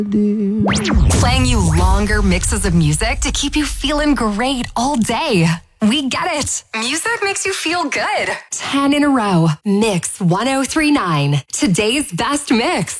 Playing you longer mixes of music to keep you feeling great all day. We get it. Music makes you feel good. 10 in a row. Mix 1039. Today's best mix.